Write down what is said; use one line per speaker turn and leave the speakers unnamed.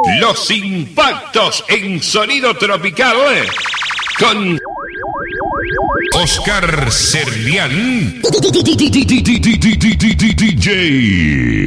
Los impactos en sonido tropical con Oscar Serlián DJ.